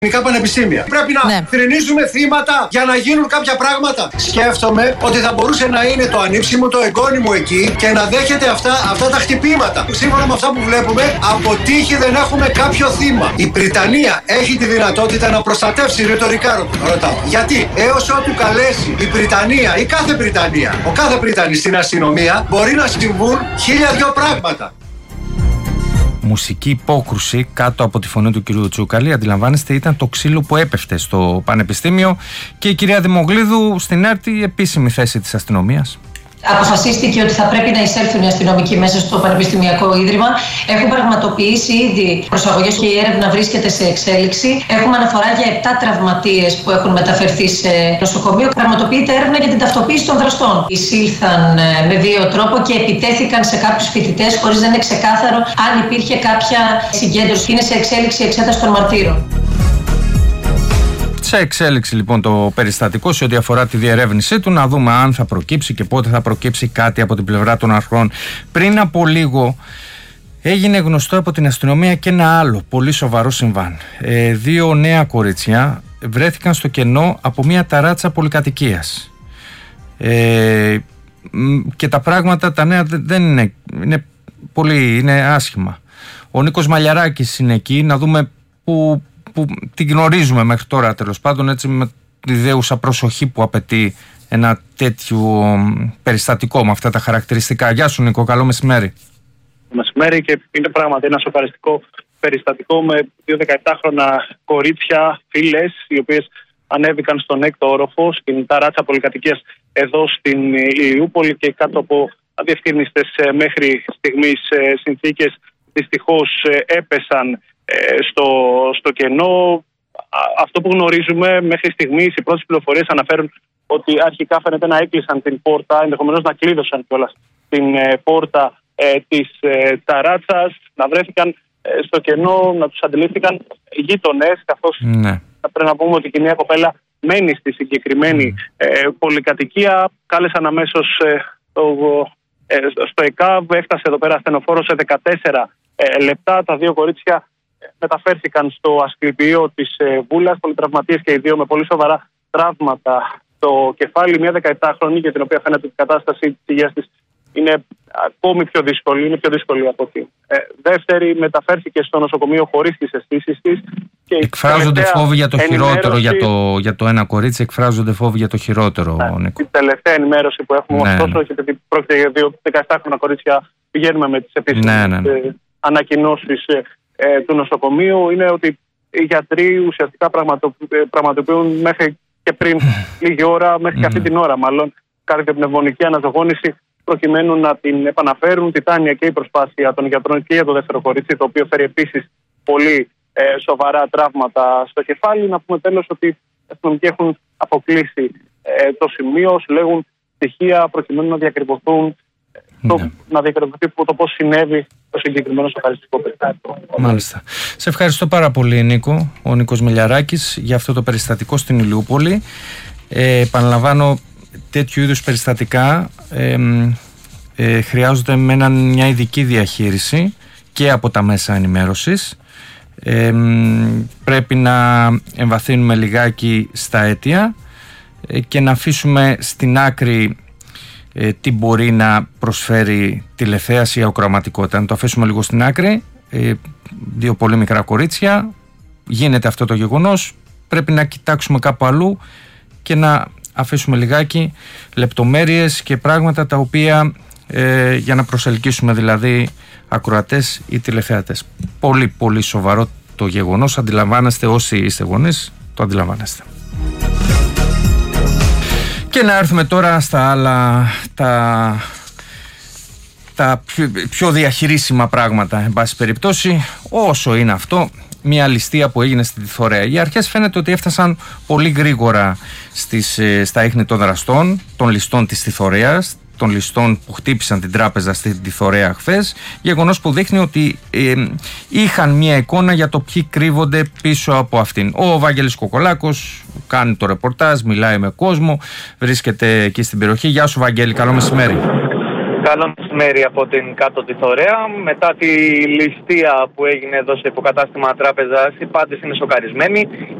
ελληνικά πανεπιστήμια. Πρέπει να θρηνίζουμε θύματα για να γίνουν κάποια πράγματα. Σκέφτομαι ότι θα μπορούσε να είναι το ανήψιμο, το εγγόνι μου εκεί και να δέχεται αυτά τα χτυπήματα. Σύμφωνα με αυτά που βλέπουμε, από τύχη δεν έχουμε κάποιο θύμα. Η Βρυτανία έχει τη δυνατότητα να προστατεύσει ρητορικά, ρωτάω. Γιατί έως ότου καλέσει η Βρυτανία, η κάθε Βρυτανία, ο κάθε Βρυτανής στην αστυνομία, μπορεί να συμβούν 1002 πράγματα. Μουσική υπόκρουση κάτω από τη φωνή του κυρίου Τσούκαλη, αντιλαμβάνεστε, ήταν το ξύλο που έπεφτε στο Πανεπιστήμιο. Και η κυρία Δημογλίδου στην έρτη επίσημη θέση της αστυνομίας. Αποφασίστηκε ότι θα πρέπει να εισέλθουν οι αστυνομικοί μέσα στο Πανεπιστημιακό Ίδρυμα. Έχουν πραγματοποιήσει ήδη προσαγωγές και η έρευνα βρίσκεται σε εξέλιξη. Έχουμε αναφορά για 7 τραυματίες που έχουν μεταφερθεί σε νοσοκομείο. Πραγματοποιείται έρευνα για την ταυτοποίηση των δραστών. Εισήλθαν με βίαιο τρόπο και επιτέθηκαν σε κάποιους φοιτητές χωρίς να είναι ξεκάθαρο αν υπήρχε κάποια συγκέντρωση. Είναι σε εξέλιξη η εξέταση των μαρτύρων. Σε εξέλιξη λοιπόν το περιστατικό σε ό,τι αφορά τη διερεύνησή του, να δούμε αν θα προκύψει και πότε θα προκύψει κάτι από την πλευρά των αρχών. Πριν από λίγο έγινε γνωστό από την αστυνομία και ένα άλλο πολύ σοβαρό συμβάν. 2 νέα κορίτσια βρέθηκαν στο κενό από μια ταράτσα πολυκατοικίας. Και τα πράγματα τα νέα δεν είναι άσχημα. Ο Νίκος Μαλιαράκης είναι εκεί, να δούμε που την γνωρίζουμε μέχρι τώρα, τέλος πάντων, έτσι, με τη δέουσα προσοχή που απαιτεί ένα τέτοιο περιστατικό με αυτά τα χαρακτηριστικά. Γεια σου Νίκο, καλό μεσημέρι. Μεσημέρι, και είναι πράγματι ένα σοκαριστικό περιστατικό με 2 17χρονα κορίτσια, φίλες, οι οποίες ανέβηκαν στον 6ο όροφο, στην ταράτσα πολυκατοικίας εδώ στην Ηλιούπολη, και κάτω από αδιευκρίνιστες μέχρι στιγμής συνθήκες δυστυχώς έπεσαν στο κενό. Αυτό που γνωρίζουμε μέχρι στιγμής, οι πρώτες πληροφορίες αναφέρουν ότι αρχικά φαίνεται να έκλεισαν την πόρτα, ενδεχομένως να κλείδωσαν κιόλας την πόρτα της ταράτσας, να βρέθηκαν στο κενό, να τους αντιλήφθηκαν γείτονες, καθώς πρέπει να πούμε ότι και μια κοπέλα μένει στη συγκεκριμένη πολυκατοικία. Κάλεσαν αμέσως στο ΕΚΑΒ, έφτασε εδώ πέρα ασθενοφόρο σε 14 λεπτά. Τα 2 κορίτσια μεταφέρθηκαν στο ασκληπιείο της Βούλας, πολυτραυματίες και οι 2 με πολύ σοβαρά τραύματα στο κεφάλι. Μια 17χρονη, για την οποία φαίνεται ότι η κατάσταση της υγείας της είναι ακόμη πιο δύσκολη, είναι πιο δύσκολη από την δεύτερη. Μεταφέρθηκε στο νοσοκομείο χωρίς τις αισθήσεις της. Εκφράζονται φόβοι για το χειρότερο για το ένα κορίτσι, εκφράζονται φόβοι για το χειρότερο. Η τελευταία ενημέρωση που έχουμε, ωστόσο, και επειδή πρόκειται για 2 17χρονα κορίτσια, πηγαίνουμε με τις επίσημες ανακοινώσεις του νοσοκομείου, είναι ότι οι γιατροί ουσιαστικά πραγματοποιούν μέχρι και πριν λίγη ώρα, μέχρι και αυτή την ώρα μάλλον, καρδιοπνευμονική αναζωογόνηση, προκειμένου να την επαναφέρουν. Τιτάνια και η προσπάθεια των γιατρών και για το δεύτερο κορίτσι, το οποίο φέρει επίσης πολύ σοβαρά τραύματα στο κεφάλι. Να πούμε τέλος ότι οι αστυνομικοί έχουν αποκλείσει το σημείο, συλλέγουν στοιχεία προκειμένου να διακριβωθούν να διακριβωθεί το πώς συνέβη το συγκεκριμένο σοκαριστικό περιστατικό. Μάλιστα. Σε ευχαριστώ πάρα πολύ Νίκο, ο Νίκος Μελιαράκης, για αυτό το περιστατικό στην Ηλιούπολη. Επαναλαμβάνω, τέτοιου είδους περιστατικά χρειάζονται μια ειδική διαχείριση και από τα μέσα ενημέρωσης. Πρέπει να εμβαθύνουμε λιγάκι στα αίτια και να αφήσουμε στην άκρη τι μπορεί να προσφέρει τηλεθέαση ή ακροαματικότητα. Να το αφήσουμε λίγο στην άκρη. 2 πολύ μικρά κορίτσια, γίνεται αυτό το γεγονός, πρέπει να κοιτάξουμε κάπου αλλού και να αφήσουμε λιγάκι λεπτομέρειες και πράγματα τα οποία για να προσελκύσουμε δηλαδή ακροατές ή τηλεθεατές. Πολύ πολύ σοβαρό το γεγονός, αντιλαμβάνεστε, όσοι είστε γονείς το αντιλαμβάνεστε. Και να έρθουμε τώρα στα άλλα, τα πιο διαχειρίσιμα πράγματα, εν πάση περιπτώσει, όσο είναι αυτό, μια ληστεία που έγινε στη Θωρέα. Οι αρχές φαίνεται ότι έφτασαν πολύ γρήγορα στα ίχνη των δραστών, των ληστών της Θωρέας, των ληστών που χτύπησαν την τράπεζα στη Θωρέα χθες, γεγονός που δείχνει ότι είχαν μια εικόνα για το ποιοι κρύβονται πίσω από αυτήν. Ο Βαγγέλης Κοκολάκος κάνει το ρεπορτάζ, μιλάει με κόσμο, βρίσκεται εκεί στην περιοχή. Γεια σου Βαγγέλη, καλό μεσημέρι. Καλό μεσημέρι από την Κάτω τη Θωρέα. Μετά τη ληστεία που έγινε εδώ σε υποκατάστημα τράπεζας, οι πάντες είναι σοκαρισμένοι.